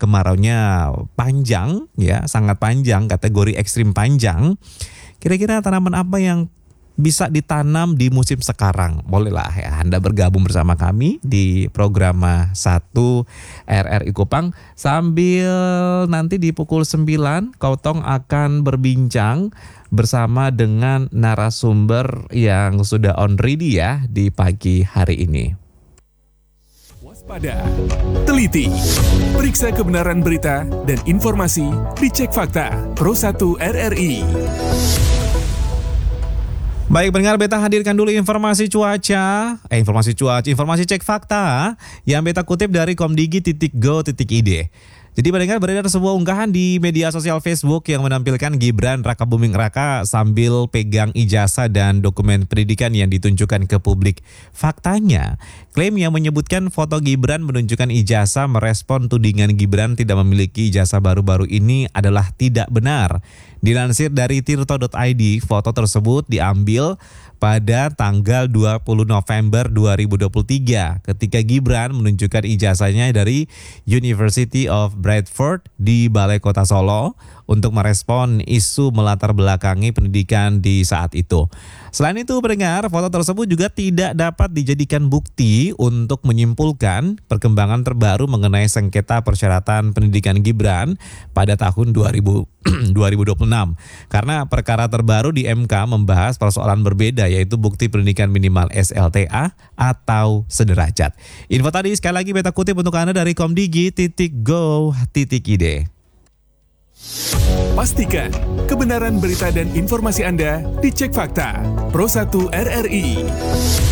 kemaraunya panjang ya, sangat panjang, kategori ekstrim panjang. Kira-kira tanaman apa yang bisa ditanam di musim sekarang? Bolehlah ya Anda bergabung bersama kami di program 1 RRI Kupang sambil nanti di pukul 9 Kotong akan berbincang bersama dengan narasumber yang sudah on ready ya di pagi hari ini. Waspada, teliti, periksa kebenaran berita dan informasi, dicek fakta. Pro 1 RRI. Baik pendengar, beta hadirkan dulu informasi cek fakta yang beta kutip dari komdigi.go.id. Jadi pendengar, beredar sebuah unggahan di media sosial Facebook yang menampilkan Gibran Rakabuming Raka sambil pegang ijazah dan dokumen pendidikan yang ditunjukkan ke publik. Faktanya, klaim yang menyebutkan foto Gibran menunjukkan ijazah merespon tudingan Gibran tidak memiliki ijazah baru-baru ini adalah tidak benar. Dilansir dari tirto.id, foto tersebut diambil pada tanggal 20 November 2023 ketika Gibran menunjukkan ijazahnya dari University of Bradford di Balai Kota Solo untuk merespon isu melatar belakangi pendidikan di saat itu. Selain itu pendengar, foto tersebut juga tidak dapat dijadikan bukti untuk menyimpulkan perkembangan terbaru mengenai sengketa persyaratan pendidikan Gibran pada tahun 2026. Karena perkara terbaru di MK membahas persoalan berbeda, yaitu bukti pendidikan minimal SLTA atau sederajat. Info tadi sekali lagi beta kutip untuk Anda dari komdigi.go.id. Pastikan kebenaran berita dan informasi Anda dicek fakta. Pro 1 RRI.